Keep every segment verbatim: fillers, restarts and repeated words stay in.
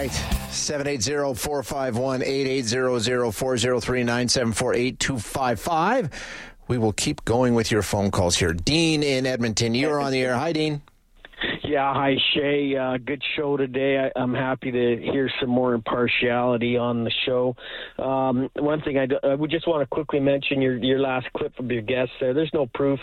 right. seven eight zero, four five one, eight eight zero zero, four zero three, nine seven four, eight two five five. We will keep going with your phone calls here. Dean in Edmonton, you're on the air. Hi, Dean. Yeah, hi, Shay. Uh, good show today. I, I'm happy to hear some more impartiality on the show. Um, one thing I, do, I would just want to quickly mention your, your last clip from your guest there. There's no proof.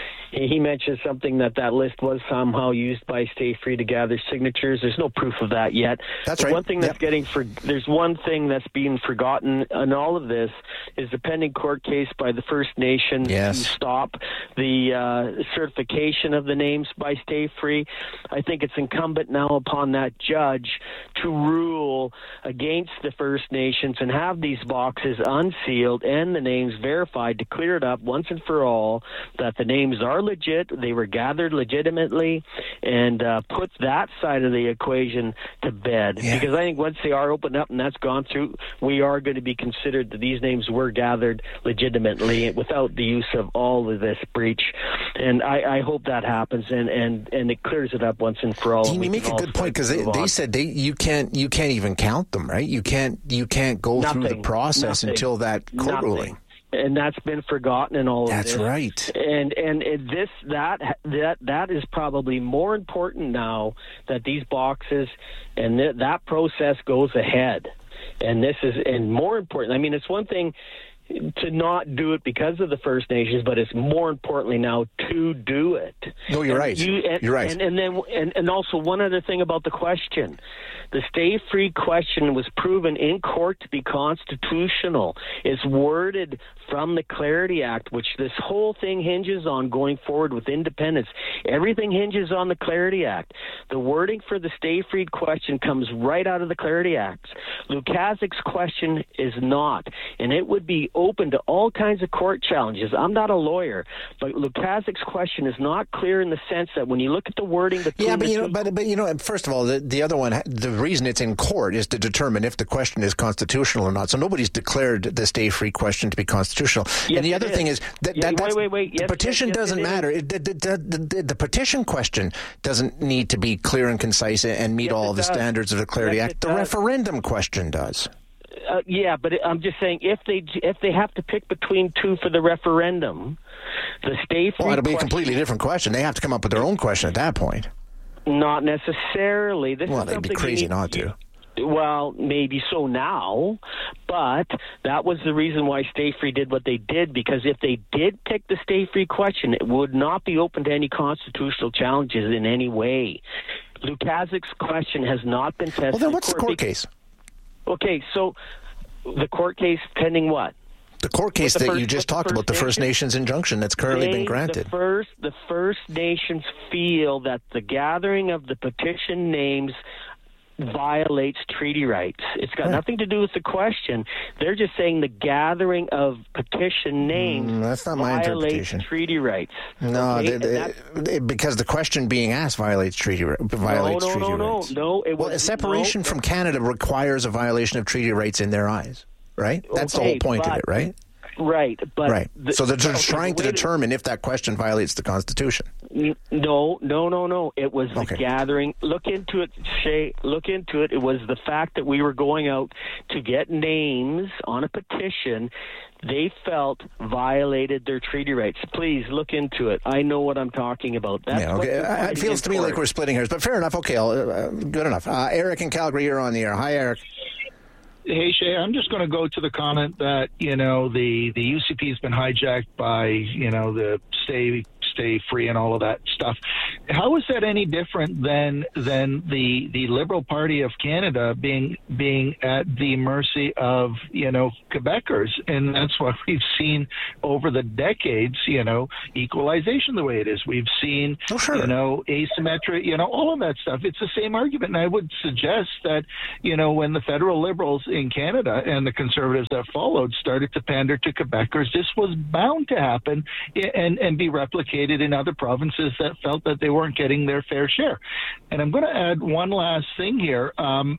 He mentioned something that that list was somehow used by Stay Free to gather signatures. There's no proof of that yet. That's but right. One thing that's yep. getting for there's one thing that's being forgotten in all of this is the pending court case by the First Nations yes. to stop the uh, certification of the names by Stay Free. I think it's incumbent now upon that judge to rule against the First Nations and have these boxes unsealed and the names verified to clear it up once and for all that the names are legit, they were gathered legitimately, and uh, put that side of the equation to bed. Yeah. Because I think once they are opened up and that's gone through, we are going to be considered that these names were gathered legitimately without the use of all of this breach. And I, I hope that happens and, and, and it clears it up once and for all. Dean, you make a good point because they, they said they you can't you can't even count them, right? You can't you can't go Nothing. through the process Nothing. until that court Nothing. ruling. And that's been forgotten in all That's of this. That's right. And and it, this that that that is probably more important now that these boxes and th- that process goes ahead. And this is and more important. I mean, it's one thing to not do it because of the First Nations, but it's more importantly now to do it. No, you're and right. You, and, you're right. And, and then, and, and also one other thing about the question: the Stay Free question was proven in court to be constitutional. It's worded from the Clarity Act, which this whole thing hinges on going forward with independence. Everything hinges on the Clarity Act. The wording for the Stay Free question comes right out of the Clarity Act. Lukaszik's question is not, and it would be open to all kinds of court challenges. I'm not a lawyer, but Lukaszik's question is not clear in the sense that when you look at the wording between yeah, but the you know, two, but but you know, first of all, the, the other one, the reason it's in court is to determine if the question is constitutional or not. So nobody's declared the Stay Free question to be constitutional. Yes, and the other is. thing is that, yeah, that wait, wait, wait. the Yes, petition yes, yes, doesn't it matter. It, the, the, the, the, the petition question doesn't need to be clear and concise and meet Yes, all it of the does. standards of the Clarity Yes, Act. it The does. referendum question does. Uh, yeah, but I'm just saying if they if they have to pick between two for the referendum, the Stay Free Well, it'll be a question, completely different question. They have to come up with their own question at that point. not necessarily. This Well, is they'd be something crazy you need- not to. Well, maybe so now, but that was the reason why Stay Free did what they did, because if they did pick the Stay Free question, it would not be open to any constitutional challenges in any way. Lukaszik's question has not been tested. Well, then what's the court be- case? Okay, so the court case pending what? The court case With the that first- you just with the talked First about, the First Nations? Nations injunction that's currently They, been granted. The first, the First Nations feel that the gathering of the petition names violates treaty rights. It's got Right. nothing to do with the question. They're just saying the gathering of petition names Mm, that's not my violates interpretation. treaty rights. No, Okay? they, they, And that- they- because the question being asked violates treaty ri- violates no, no, treaty no, rights. no, no. It Well, was, a separation no, from Canada requires a violation of treaty rights in their eyes, right? That's the Okay, whole point of but- it, right? Right, but Right. the- so they're just okay, trying the to way determine if that question violates the Constitution. N- No, no, no, no. It was the Okay. gathering. Look into it, Shay. Look into it. It was the fact that we were going out to get names on a petition they felt violated their treaty rights. Please look into it. I know what I'm talking about. That's yeah, what okay. they're Uh, It fighting feels in to me court. like we're splitting hairs, but fair enough. Okay, I'll, uh, good enough. Uh, Eric in Calgary, you're on the air. Hi, Eric. Hey, Shay, I'm just going to go to the comment that, you know, the, the U C P has been hijacked by, you know, the stay stay free and all of that stuff. How is that any different than than the the Liberal Party of Canada being being at the mercy of, you know, Quebecers? And that's what we've seen over the decades, you know, equalization the way it is. We've seen, oh, sure. you know, asymmetric, you know, all of that stuff. It's the same argument. And I would suggest that, you know, when the federal Liberals in Canada and the Conservatives that followed started to pander to Quebecers, this was bound to happen and, and be replicated in other provinces that felt that they weren't getting their fair share. And I'm going to add one last thing here. Um,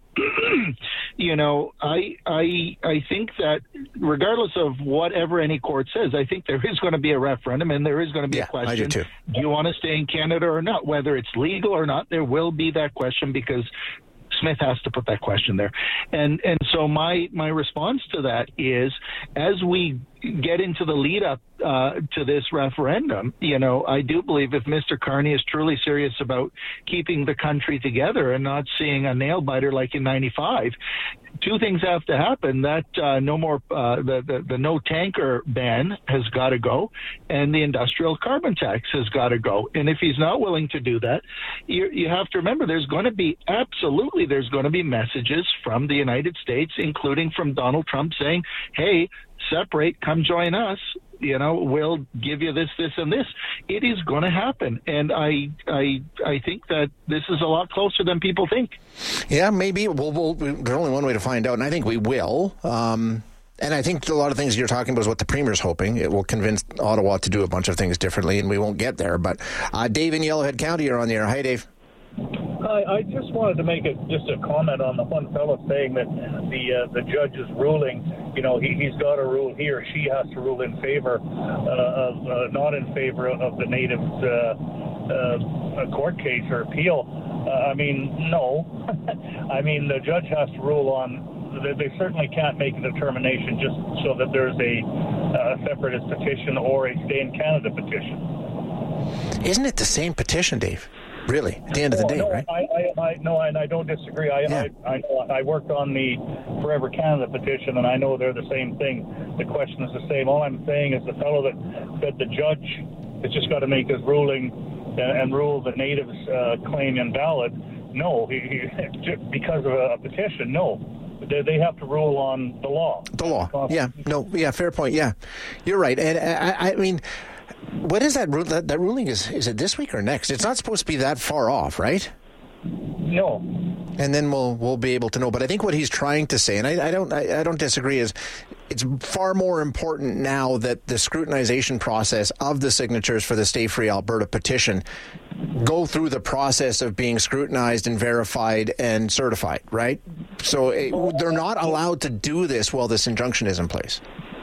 you know, I, I, I think that regardless of whatever any court says, I think there is going to be a referendum and there is going to be Yeah, a question. I do too. Do you want to stay in Canada or not? Whether it's legal or not, there will be that question because Smith has to put that question there. And and so my my response to that is, as we get into the lead up uh, to this referendum, you know, I do believe if Mister Carney is truly serious about keeping the country together and not seeing a nail biter like in ninety-five, two things have to happen. That uh, no more uh, the, the the no tanker ban has got to go, and the industrial carbon tax has got to go. And if he's not willing to do that, you you have to remember there's going to be absolutely there's going to be messages from the United States, including from Donald Trump, saying, "Hey, separate, come join us. You know, we'll give you this, this, and this." It is going to happen, and I, I, I think that this is a lot closer than people think. Yeah, maybe. We'll, we'll, there's only one way to find out, and I think we will. Um, and I think a lot of things you're talking about is what the Premier's hoping. It will convince Ottawa to do a bunch of things differently, and we won't get there. But uh, Dave in Yellowhead County, you're on the air. Hi, Dave. Hi, I just wanted to make a, just a comment on the one fellow saying that the uh, the judge's ruling, you know, he, he's got to rule, he or she has to rule in favor uh, of, uh, not in favor of the natives' uh, uh, court case or appeal. Uh, I mean, no. I mean, the judge has to rule on, they, they certainly can't make a determination just so that there's a uh, separatist petition or a stay in Canada petition. Isn't it the same petition, Dave? Really, at the end of the no, day, no, right? I, I, I, no, and I don't disagree. I, yeah. I, I, I worked on the Forever Canada petition, and I know they're the same thing. The question is the same. All I'm saying is the fellow that said the judge has just got to make his ruling and, and rule the natives' uh, claim invalid. No, he, he, because of a, a petition, no. They, they have to rule on the law. The law, yeah. No, yeah, fair point, yeah. You're right. And I, I mean... What is that, that? That ruling is? Is it this week or next? It's not supposed to be that far off, right? No. And then we'll we'll be able to know. But I think what he's trying to say, and I, I don't I, I don't disagree, is it's far more important now that the scrutinization process of the signatures for the Stay Free Alberta petition go through the process of being scrutinized and verified and certified, right? So it, they're not allowed to do this while this injunction is in place.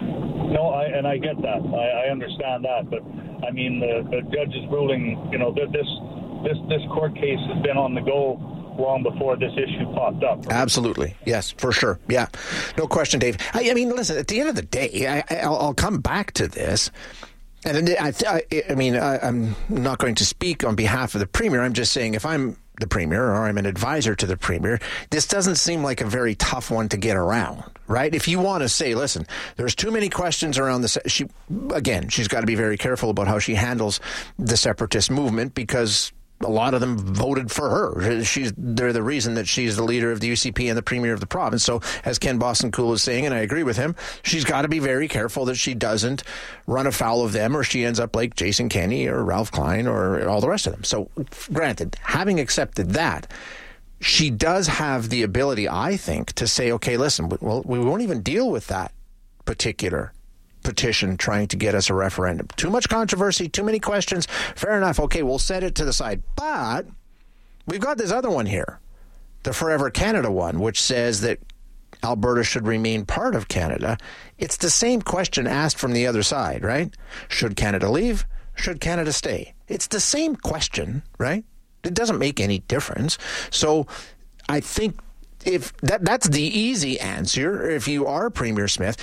No, I, and I get that. I, I understand that. But, I mean, the, the judge's ruling, you know, this this this court case has been on the go long before this issue popped up. Right? Absolutely. Yes, for sure. Yeah. No question, Dave. I, I mean, listen, at the end of the day, I, I'll, I'll come back to this. And I, I, I mean, I, I'm not going to speak on behalf of the Premier. I'm just saying if I'm the Premier or I'm an advisor to the Premier, this doesn't seem like a very tough one to get around, right? If you want to say, listen, there's too many questions around this. She, again, she's got to be very careful about how she handles the separatist movement because a lot of them voted for her. She's they're the reason that she's the leader of the U C P and the Premier of the province. So as Ken Boston-Cool is saying, and I agree with him, she's got to be very careful that she doesn't run afoul of them or she ends up like Jason Kenney or Ralph Klein or all the rest of them. So granted, having accepted that, she does have the ability, I think, to say, okay, listen, well, we won't even deal with that particular petition trying to get us a referendum. Too much controversy, too many questions. Fair enough. Okay, we'll set it to the side. But we've got this other one here, the Forever Canada one, which says that Alberta should remain part of Canada. It's the same question asked from the other side, right? Should Canada leave? Should Canada stay? It's the same question, right? It doesn't make any difference. So I think if that that's the easy answer, if you are Premier Smith,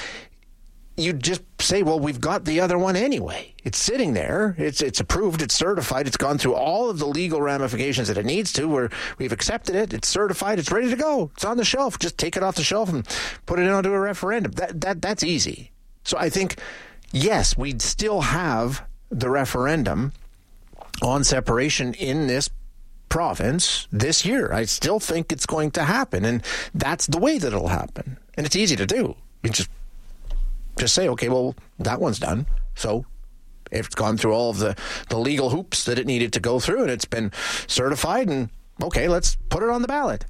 you just say, well, we've got the other one anyway. It's sitting there. It's it's approved. It's certified. It's gone through all of the legal ramifications that it needs to. Where we've accepted it. It's certified. It's ready to go. It's on the shelf. Just take it off the shelf and put it onto a referendum. That that that's easy. So I think, yes, we'd still have the referendum on separation in this province this year. I still think it's going to happen, and that's the way that it'll happen. And it's easy to do. You just Just say, okay, well, that one's done. So if it's gone through all of the, the legal hoops that it needed to go through and it's been certified, and okay, let's put it on the ballot.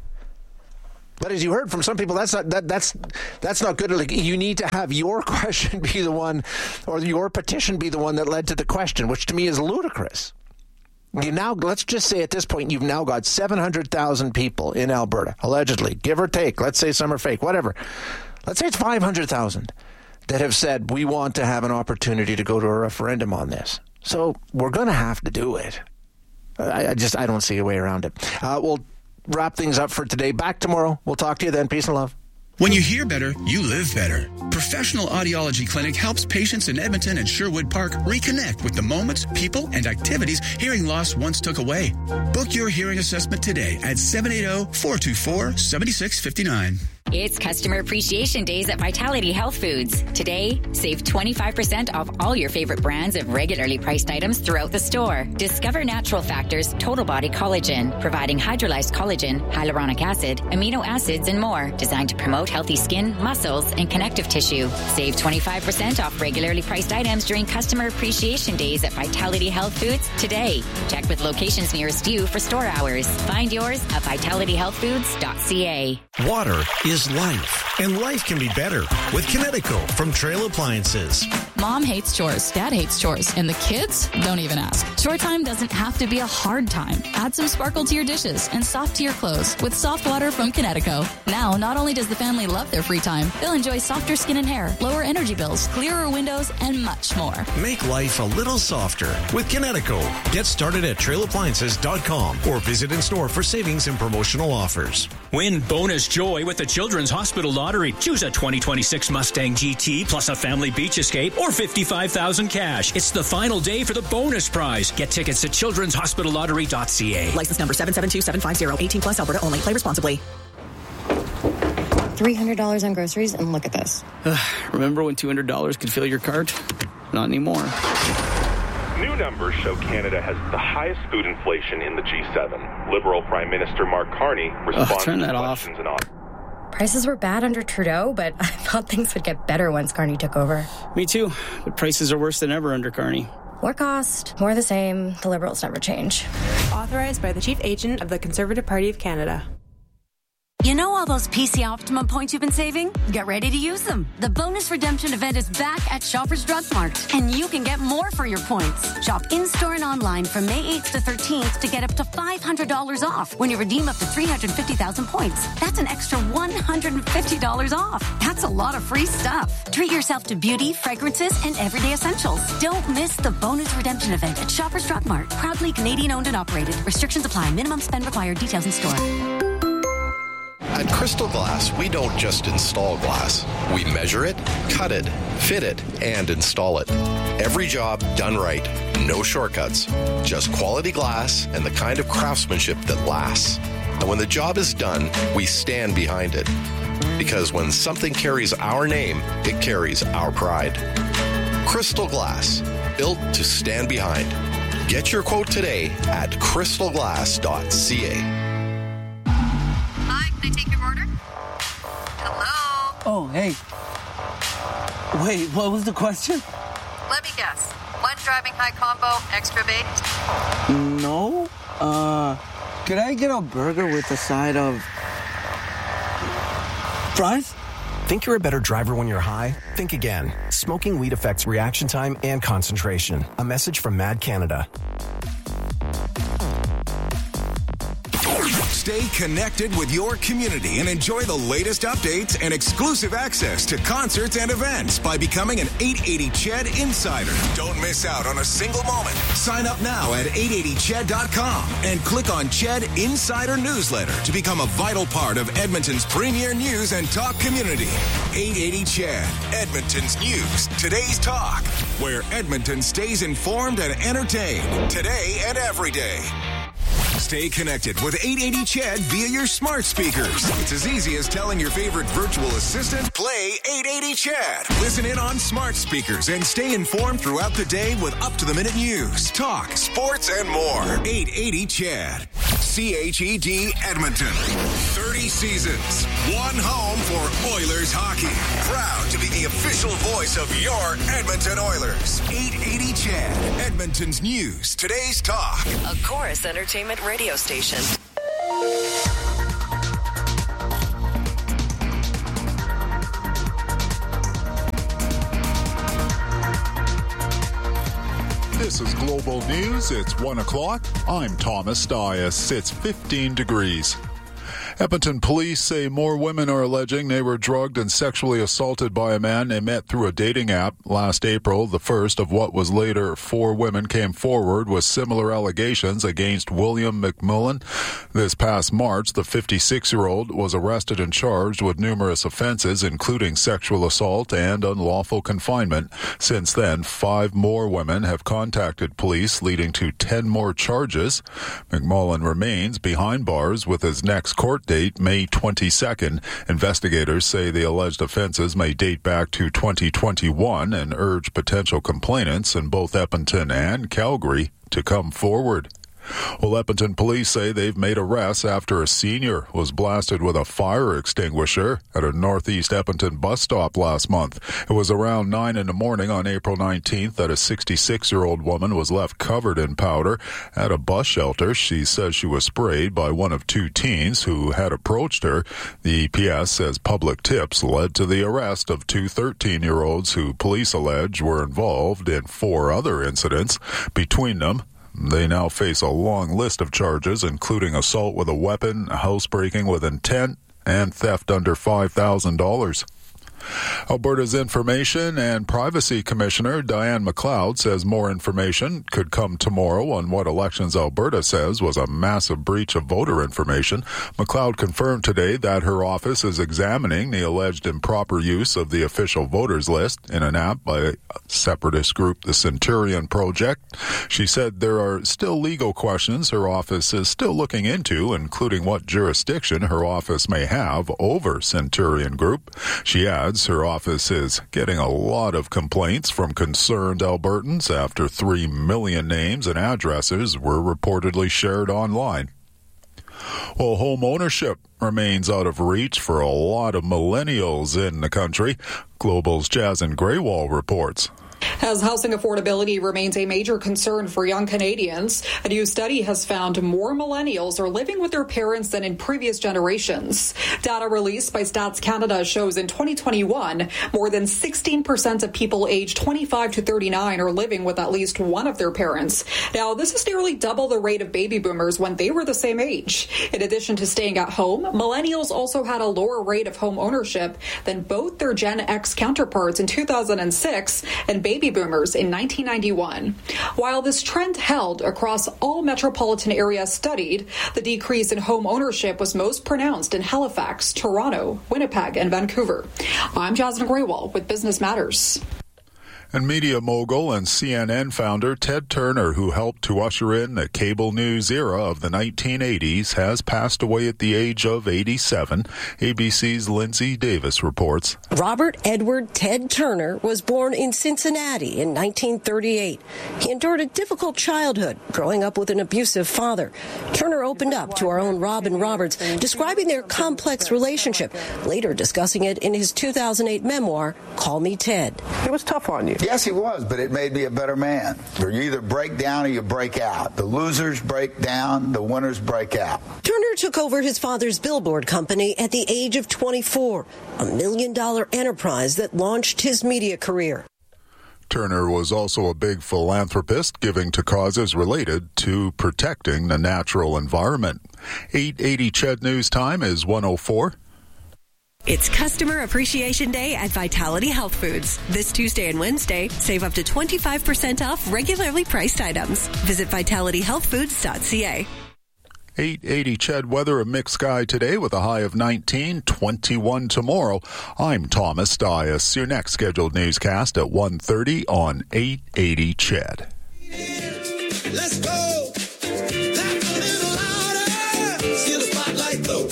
But as you heard from some people, that's not that that's that's not good. Like, you need to have your question be the one, or your petition be the one that led to the question, which to me is ludicrous. You now, let's just say at this point, you've now got seven hundred thousand people in Alberta, allegedly, give or take. Let's say some are fake, whatever. Let's say it's five hundred thousand. That have said we want to have an opportunity to go to a referendum on this. So we're going to have to do it. I, I just I don't see a way around it. Uh, we'll wrap things up for today. Back tomorrow. We'll talk to you then. Peace and love. When you hear better, you live better. Professional Audiology Clinic helps patients in Edmonton and Sherwood Park reconnect with the moments, people, and activities hearing loss once took away. Book your hearing assessment today at seven eight zero, four two four, seven six five nine. It's Customer Appreciation Days at Vitality Health Foods. Today, save twenty-five percent off all your favorite brands of regularly priced items throughout the store. Discover Natural Factors Total Body Collagen, providing hydrolyzed collagen, hyaluronic acid, amino acids, and more, designed to promote healthy skin, muscles, and connective tissue. Save twenty-five percent off regularly priced items during Customer Appreciation Days at Vitality Health Foods today. Check with locations nearest you for store hours. Find yours at vitality health foods dot c a. Water is life, and life can be better with Kinetico from Trail Appliances. Mom hates chores, Dad hates chores, and the kids don't even ask. Chore time doesn't have to be a hard time. Add some sparkle to your dishes and soft to your clothes with soft water from Kinetico. Now, not only does the family love their free time, they'll enjoy softer skin and hair, lower energy bills, clearer windows, and much more. Make life a little softer with Kinetico. Get started at trail appliances dot com or visit in store for savings and promotional offers. Win bonus joy with the Children's Hospital Lottery. Choose a twenty twenty-six Mustang G T plus a family beach escape or fifty-five thousand cash. It's the final day for the bonus prize. Get tickets at children's hospital lottery dot c a. License number seven seven two seven five zero. eighteen plus, Alberta only. Play responsibly. three hundred dollars on groceries, and look at this. Remember when two hundred dollars could fill your cart? Not anymore. New numbers show Canada has the highest food inflation in the G seven. Liberal Prime Minister Mark Carney responds oh, turn that to off. questions and on. Prices were bad under Trudeau, but I thought things would get better once Carney took over. Me too, but prices are worse than ever under Carney. What cost? More the same. The Liberals never change. Authorized by the Chief Agent of the Conservative Party of Canada. You know all those P C Optimum points you've been saving? Get ready to use them. The bonus redemption event is back at Shoppers Drug Mart, and you can get more for your points. Shop in-store and online from May eighth to thirteenth to get up to five hundred dollars off when you redeem up to three hundred fifty thousand points. That's an extra one hundred fifty dollars off. That's a lot of free stuff. Treat yourself to beauty, fragrances, and everyday essentials. Don't miss the bonus redemption event at Shoppers Drug Mart. Proudly Canadian owned and operated. Restrictions apply. Minimum spend required. Details in store. At Crystal Glass, we don't just install glass. We measure it, cut it, fit it, and install it. Every job done right. No shortcuts. Just quality glass and the kind of craftsmanship that lasts. And when the job is done, we stand behind it. Because when something carries our name, it carries our pride. Crystal Glass, built to stand behind. Get your quote today at crystal glass dot c a. Can I take your order? Hello? Oh, hey. Wait, what was the question? Let me guess. One driving high combo, extra baked? No. Uh, could I get a burger with a side of fries? Think you're a better driver when you're high? Think again. Smoking weed affects reaction time and concentration. A message from Mad Canada. Stay connected with your community and enjoy the latest updates and exclusive access to concerts and events by becoming an eight eighty C H E D Insider. Don't miss out on a single moment. Sign up now at eight eighty C H E D dot com and click on C H E D Insider Newsletter to become a vital part of Edmonton's premier news and talk community. eight eighty C H E D, Edmonton's news, today's talk, where Edmonton stays informed and entertained today and every day. Stay connected with eight eighty C H E D via your smart speakers. It's as easy as telling your favorite virtual assistant, play eight eighty C H E D. Listen in on smart speakers and stay informed throughout the day with up-to-the-minute news, talk, sports, and more. eight eighty C H E D. C H E D Edmonton. thirty seasons. One home for Oilers hockey. Proud to be the official voice of your Edmonton Oilers. eight eighty C H E D. Edmonton's news, today's talk. A Chorus Entertainment radio station. This is Global News. It's one o'clock. I'm Thomas Dias. It's fifteen degrees. Edmonton police say more women are alleging they were drugged and sexually assaulted by a man they met through a dating app. Last April, the first of what was later four women came forward with similar allegations against William McMullen. This past March, the fifty-six-year-old was arrested and charged with numerous offenses, including sexual assault and unlawful confinement. Since then, five more women have contacted police, leading to ten more charges. McMullen remains behind bars with his next court date May twenty-second. Investigators say the alleged offenses may date back to twenty twenty-one and urge potential complainants in both Edmonton and Calgary to come forward. Well, Edmonton police say they've made arrests after a senior was blasted with a fire extinguisher at a northeast Edmonton bus stop last month. It was around nine in the morning on April nineteenth that a sixty-six-year-old woman was left covered in powder at a bus shelter. She says she was sprayed by one of two teens who had approached her. The E P S says public tips led to the arrest of two thirteen-year-olds who police allege were involved in four other incidents. Between them, they now face a long list of charges, including assault with a weapon, housebreaking with intent, and theft under five thousand dollars. Alberta's Information and Privacy Commissioner Diane McLeod says more information could come tomorrow on what Elections Alberta says was a massive breach of voter information. McLeod confirmed today that her office is examining the alleged improper use of the official voters list in an app by a separatist group, the Centurion Project. She said there are still legal questions her office is still looking into, including what jurisdiction her office may have over Centurion Group. She adds her office is getting a lot of complaints from concerned Albertans after three million names and addresses were reportedly shared online. Well, home ownership remains out of reach for a lot of millennials in the country. Global's Jasmine Graywall reports. As housing affordability remains a major concern for young Canadians, a new study has found more millennials are living with their parents than in previous generations. Data released by Stats Canada shows in twenty twenty-one, more than sixteen percent of people aged twenty-five to thirty-nine are living with at least one of their parents. Now, this is nearly double the rate of baby boomers when they were the same age. In addition to staying at home, millennials also had a lower rate of home ownership than both their Gen X counterparts in two thousand six and baby boomers in nineteen ninety-one. While this trend held across all metropolitan areas studied, the decrease in home ownership was most pronounced in Halifax, Toronto, Winnipeg, and Vancouver. I'm Jasmine Graywall with Business Matters. And media mogul and C N N founder Ted Turner, who helped to usher in the cable news era of the nineteen eighties, has passed away at the age of eighty-seven. A B C's Lindsay Davis reports. Robert Edward Ted Turner was born in Cincinnati in nineteen thirty-eight. He endured a difficult childhood, growing up with an abusive father. Turner opened up to our own Robin Roberts, describing their complex relationship, later discussing it in his two thousand eight memoir, Call Me Ted. It was tough on you. Yes, he was, but it made me a better man. You either break down or you break out. The losers break down, the winners break out. Turner took over his father's billboard company at the age of twenty-four, a million-dollar enterprise that launched his media career. Turner was also a big philanthropist, giving to causes related to protecting the natural environment. eight eighty C H E D News Time is one oh four. It's Customer Appreciation Day at Vitality Health Foods. This Tuesday and Wednesday, save up to twenty-five percent off regularly priced items. Visit vitality health foods dot c a. eight eighty C H E D weather, a mixed sky today with a high of nineteen, twenty-one tomorrow. I'm Thomas Dias. Your next scheduled newscast at one thirty on eight eighty C H E D. Let's go. That's a little louder. Steal the spotlight though.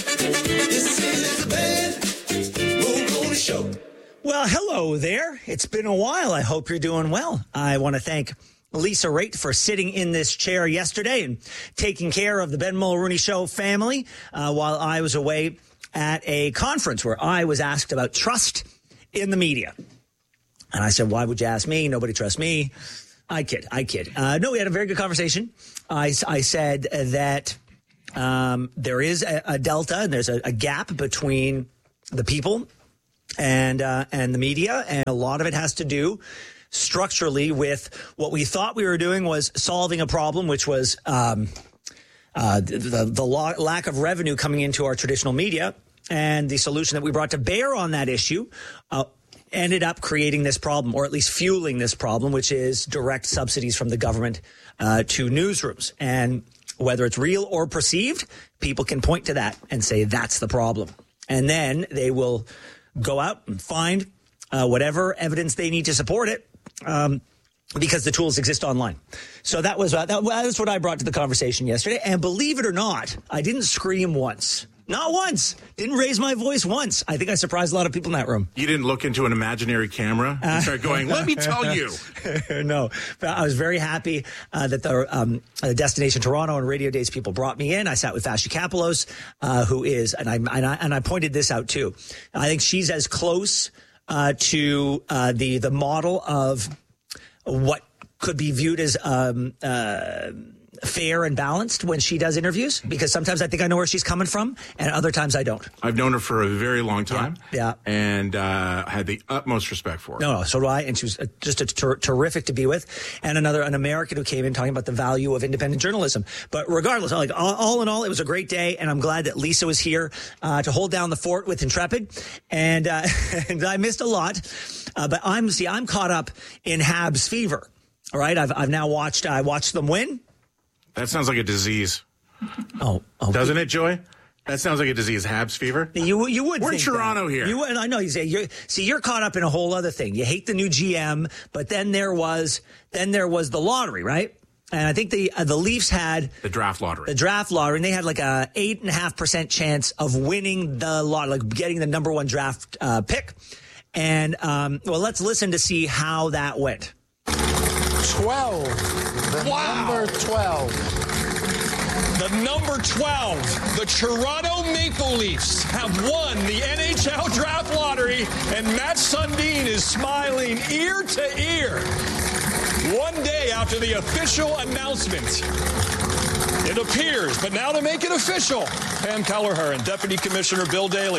This is the band. Roll on the show. Well, hello there. It's been a while. I hope you're doing well. I want to thank Lisa Raitt for sitting in this chair yesterday and taking care of the Ben Mulroney Show family uh, while I was away at a conference where I was asked about trust in the media. And I said, why would you ask me? Nobody trusts me. I kid. I kid. Uh, no, we had a very good conversation. I, I said that um, there is a, a delta and there's a, a gap between the people and uh, and the media. And a lot of it has to do structurally with what we thought we were doing was solving a problem, which was um, uh, the, the, the law, lack of revenue coming into our traditional media, and the solution that we brought to bear on that issue uh, ended up creating this problem, or at least fueling this problem, which is direct subsidies from the government uh, to newsrooms. And whether it's real or perceived, people can point to that and say that's the problem. And then they will go out and find uh, whatever evidence they need to support it. Um, Because the tools exist online. So that was uh, that was what I brought to the conversation yesterday. And believe it or not, I didn't scream once. Not once. Didn't raise my voice once. I think I surprised a lot of people in that room. You didn't look into an imaginary camera and start going, let me tell you. No. But I was very happy uh, that the um, uh, Destination Toronto and Radio Days people brought me in. I sat with Vashi Kapelos, uh, who is, and I, and I and I pointed this out too. I think she's as close uh, to uh, the the model of what could be viewed as um, uh, fair and balanced when she does interviews, because sometimes I think I know where she's coming from, and other times I don't. I've known her for a very long time, yeah, yeah. and uh, had the utmost respect for her. No, no, so do I, and she was just a ter- terrific to be with, and another an American who came in talking about the value of independent journalism. But regardless, like all, all in all, it was a great day, and I'm glad that Lisa was here uh, to hold down the fort with Intrepid, and uh, and I missed a lot. Uh, but I'm see, I'm caught up in Habs fever. All right, I've I've now watched I watched them win. That sounds like a disease. Oh, oh doesn't it, Joy? That sounds like a disease. Habs fever. You you would. We're think in Toronto that. here. You would, I know. You say you're see you're caught up in a whole other thing. You hate the new G M, but then there was then there was the lottery, right? And I think the uh, the Leafs had the draft lottery. The draft lottery, and they had like a eight and a half percent chance of winning the lot, like getting the number one draft uh, pick. And, um, well, let's listen to see how that went. twelve. The wow. number twelve. The number twelve. The Toronto Maple Leafs have won the N H L Draft Lottery, and Matt Sundin is smiling ear to ear. One day after the official announcement. It appears, but now to make it official, Pam Kelleher and Deputy Commissioner Bill Daly.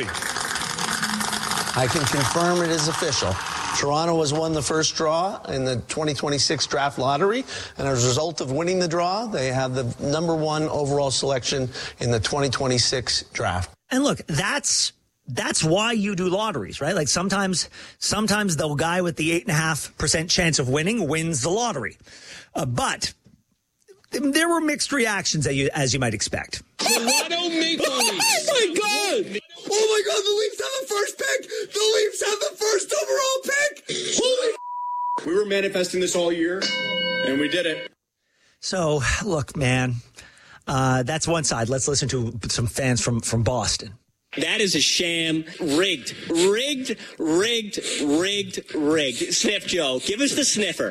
I can confirm it is official. Toronto has won the first draw in the twenty twenty-six draft lottery, and as a result of winning the draw, they have the number one overall selection in the twenty twenty-six draft. And look, that's that's why you do lotteries, right? Like sometimes, sometimes the guy with the eight and a half percent chance of winning wins the lottery, uh, but there were mixed reactions, as you, as you might expect. Toronto Maple Leafs. Oh my God! Oh my God! The Leafs have the first pick. The Leafs have the first overall pick. Holy! We were manifesting this all year, and we did it. So, look, man, uh, that's one side. Let's listen to some fans from from Boston. That is a sham. Rigged. Rigged, rigged, rigged, rigged. Sniff, Joe. Give us the sniffer.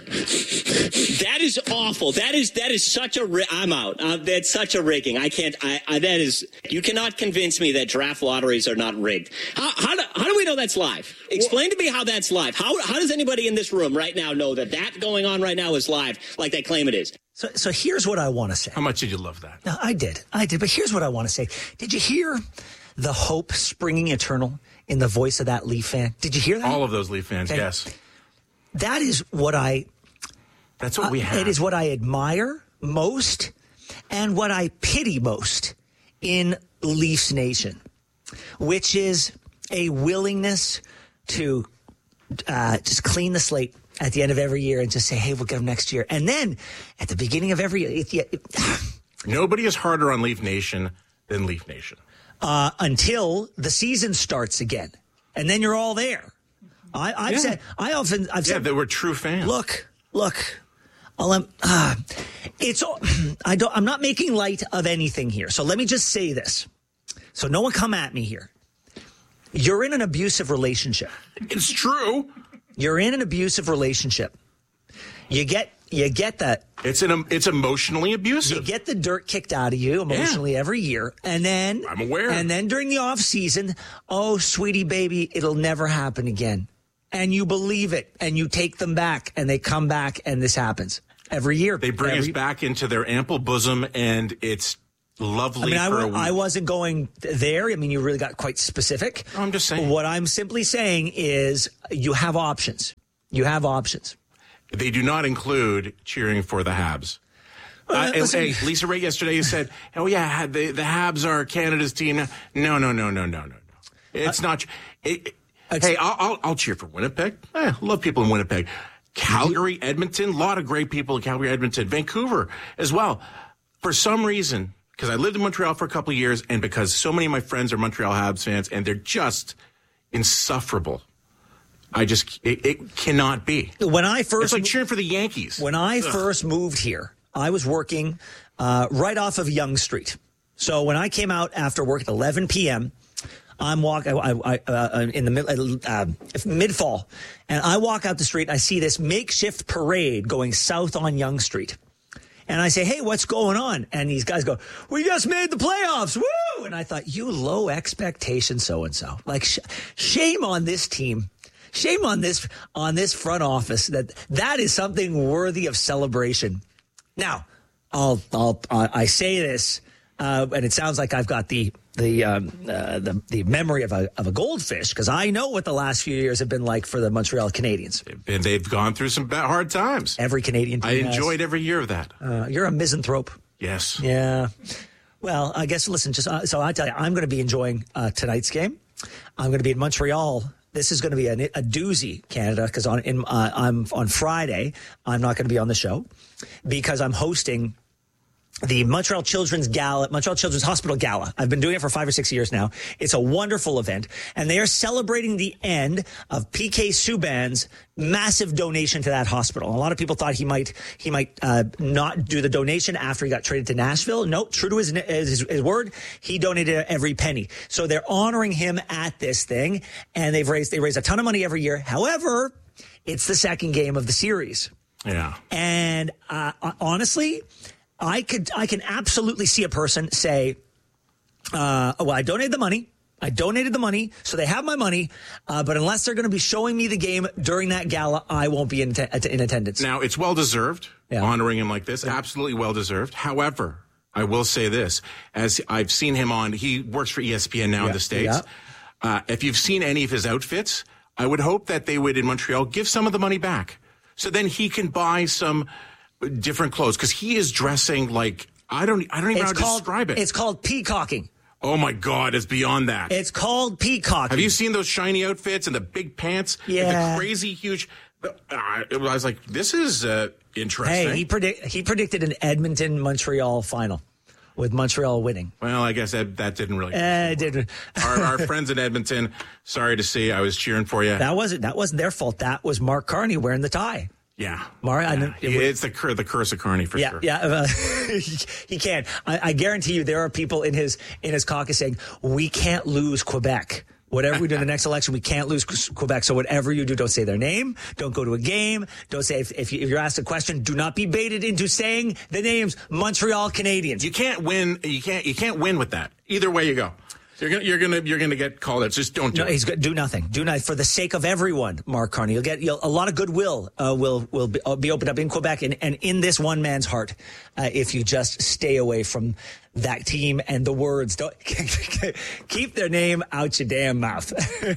That is awful. That is that is such a ri- I'm out. Uh, that's such a rigging. I can't. I, I that is. You cannot convince me that draft lotteries are not rigged. How how do, how do we know that's live? Explain to me how that's live. How how does anybody in this room right now know that that going on right now is live, like they claim it is? So so here's what I want to say. How much did you love that? No, I did. I did. But here's what I want to say. Did you hear the hope springing eternal in the voice of that Leaf fan? Did you hear that? All of those Leaf fans, okay. Yes. That is what I... That's what we uh, have. It is what I admire most and what I pity most in Leafs Nation, which is a willingness to uh, just clean the slate at the end of every year and just say, hey, we'll get them next year. And then at the beginning of every year... It, it, Nobody is harder on Leaf Nation than Leaf Nation. Uh, until the season starts again, and then you're all there. I, I've yeah. said, I often, I've yeah, said, they were true fans. Look, look, I'll, um, uh, it's, I don't, I'm not making light of anything here. So let me just say this, so no one come at me here. You're in an abusive relationship. It's true. You're in an abusive relationship. You get. You get that. It's an it's emotionally abusive. You get the dirt kicked out of you emotionally yeah. every year. And then I'm aware. And then during the off season, oh, sweetie baby, it'll never happen again. And you believe it and you take them back and they come back and this happens every year. They bring every... us back into their ample bosom and it's lovely I mean, for I, a week. I wasn't going there. I mean, you really got quite specific. Oh, I'm just saying. What I'm simply saying is you have options. You have options. They do not include cheering for the Habs. Uh, and, hey, Lisa Ray yesterday said, "Oh yeah, the the Habs are Canada's team." No, no, no, no, no, no, no. It's uh, not. It, it, hey, I'll, I'll I'll cheer for Winnipeg. I love people in Winnipeg. Calgary, Edmonton, a lot of great people in Calgary, Edmonton, Vancouver as well. For some reason, because I lived in Montreal for a couple of years, and because so many of my friends are Montreal Habs fans, and they're just insufferable. I just, it, it cannot be. When I first, it's like cheering for the Yankees. When I Ugh. first moved here, I was working uh, right off of Yonge Street. So when I came out after work at eleven p.m., I'm walk I, I, uh, in the mid uh, mid fall, and I walk out the street. I see this makeshift parade going south on Yonge Street. And I say, hey, what's going on? And these guys go, we just made the playoffs. Woo! And I thought, you low expectation so-and-so. Like, sh- shame on this team. Shame on this on this front office. That that is something worthy of celebration. Now, I'll, I'll, I say this, uh, and it sounds like I've got the the um, uh, the, the memory of a of a goldfish, because I know what the last few years have been like for the Montreal Canadiens. And they've gone through some bad, hard times. Every Canadian team I enjoyed has. every year of that. Uh, you're a misanthrope. Yes. Yeah. Well, I guess, listen, just uh, so I tell you, I'm going to be enjoying uh, tonight's game. I'm going to be in Montreal. This is going to be a, a doozy, Canada, because on in, uh, I'm on Friday. I'm not going to be on the show because I'm hosting the Montreal Children's Gala, Montreal Children's Hospital Gala. I've been doing it for five or six years now. It's a wonderful event, and they are celebrating the end of P K Subban's massive donation to that hospital. A lot of people thought he might he might uh, not do the donation after he got traded to Nashville. No, true to his, his his word, he donated every penny. So they're honoring him at this thing, and they've raised they raise a ton of money every year. However, it's the second game of the series. Yeah, and uh, honestly, I could, I can absolutely see a person say, uh, well, I donated the money. I donated the money, so they have my money. Uh, but unless they're going to be showing me the game during that gala, I won't be in, te- in attendance. Now, it's well-deserved, yeah. honoring him like this. Yeah. Absolutely well-deserved. However, I will say this. As I've seen him on, he works for E S P N now yeah. in the States. Yeah. Uh, if you've seen any of his outfits, I would hope that they would, in Montreal, give some of the money back. So then he can buy some different clothes, because he is dressing like, I don't I don't even it's know how called, to describe it. It's called peacocking. Oh my God, it's beyond that. It's called peacocking. Have you seen those shiny outfits and the big pants? Yeah. And the crazy huge, uh, I was like, this is uh, interesting. Hey, he predict he predicted an Edmonton Montreal final with Montreal winning. Well, I guess that that didn't really. Uh, it didn't. our, our friends in Edmonton, sorry to see, I was cheering for you. That wasn't that wasn't their fault. That was Mark Carney wearing the tie. Yeah, Mar- yeah. I know, it it's the cur- the curse of Carney for yeah, sure. Yeah, uh, he, he can. I, I guarantee you, there are people in his in his caucus saying, "We can't lose Quebec. Whatever we do in the next election, we can't lose Quebec. So whatever you do, don't say their name. Don't go to a game. Don't say if, if, you, if you're asked a question, do not be baited into saying the names Montreal Canadiens. You can't win. You can't. You can't win with that. Either way you go. You're gonna, you're gonna, you're gonna get called out. Just don't do no, it. He's good. Do nothing. Do nothing for the sake of everyone. Mark Carney, you'll get you'll, a lot of goodwill. Uh, will will be, uh, be opened up in Quebec and, and in this one man's heart uh, if you just stay away from that team and the words. Don't keep their name out your damn mouth.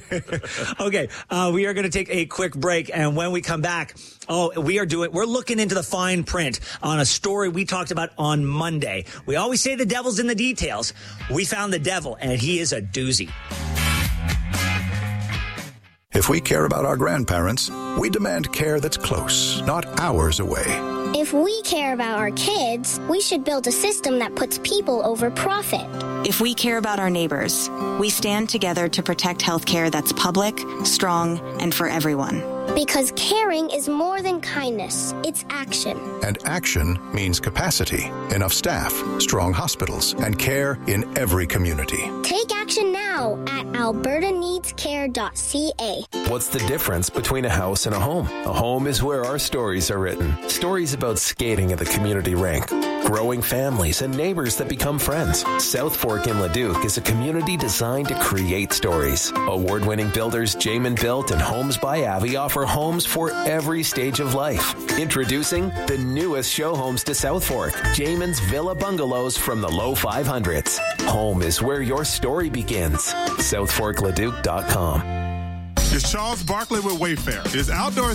Okay, uh, we are going to take a quick break, and when we come back, oh, we are doing. We're looking into the fine print on a story we talked about on Monday. We always say the devil's in the details. We found the devil, and he is a doozy. If we care about our grandparents, we demand care that's close, not hours away. If we care about our kids, we should build a system that puts people over profit. If we care about our neighbors, we stand together to protect healthcare that's public, strong, and for everyone. Because caring is more than kindness, it's action. And action means capacity, enough staff, strong hospitals, and care in every community. Take action now at alberta needs care dot c a. What's the difference between a house and a home? A home is where our stories are written. Stories about skating at the community rink, growing families, and neighbors that become friends. South Fork in Leduc is a community designed to create stories. Award-winning builders Jamin Built and Homes by Avi offer homes for every stage of life. Introducing the newest show homes to South Fork, Jamin's Villa Bungalows from the low five hundreds. Home is where your story begins. south fork leduc dot com. It's Charles Barkley with Wayfair. Is outdoor